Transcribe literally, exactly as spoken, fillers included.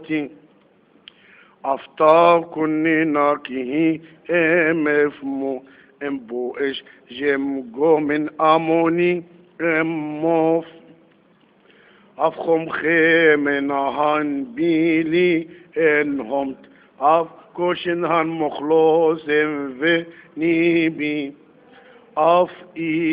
موتي أفتاب كني ناكي امفمو امبو اش جمجو من اموني اموف أفخم خيمن هان بيلي انهم أف كوشن هان مخلوص في نيبي أف